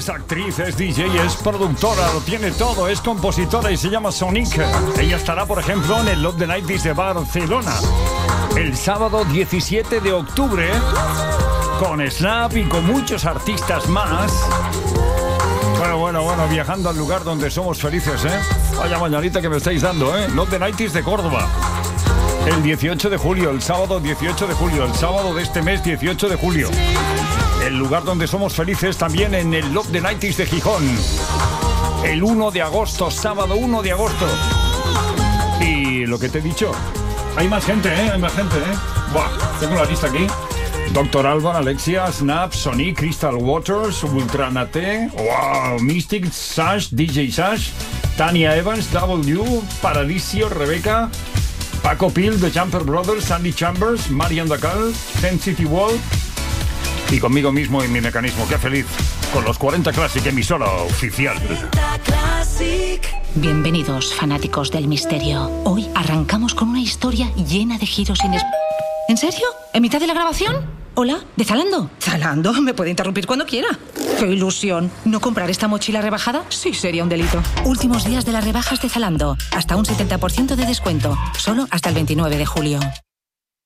Es actriz, es DJ, es productora, lo tiene todo, es compositora y se llama Sonic. Ella estará, por ejemplo, en el Love the 90s de Barcelona el sábado 17 de octubre con Snap y con muchos artistas más. Bueno, viajando al lugar donde somos felices, ¿eh? Vaya mañanita que me estáis dando, ¿eh? Love the 90s de Córdoba. El 18 de julio, el sábado 18 de julio, el sábado de este mes 18 de julio. El lugar donde somos felices también en el Love the 90s de Gijón. El 1 de agosto, sábado 1 de agosto. Y lo que te he dicho, hay más gente, ¿eh? Hay más gente, ¿eh? Buah, tengo la lista aquí. Dr. Alban, Alexia, Snap, Sonic, Crystal Waters, Ultranate, wow, Mystic, Sash, DJ Sash, Tania Evans, W, Paradisio, Rebeca, Paco Pil, The Jumper Brothers, Sandy Chambers, Marian Dacal, Ten City Wall y conmigo mismo y mi mecanismo. ¡Qué feliz! Con los 40 Classic, emisora oficial. Bienvenidos, fanáticos del misterio. Hoy arrancamos con una historia llena de giros inesperados. ¿En serio? ¿En mitad de la grabación? ¿Hola? ¿De Zalando? ¿Zalando? Me puede interrumpir cuando quiera. ¡Qué ilusión! ¿No comprar esta mochila rebajada? Sí, sería un delito. Últimos días de las rebajas de Zalando. Hasta un 70% de descuento. Solo hasta el 29 de julio.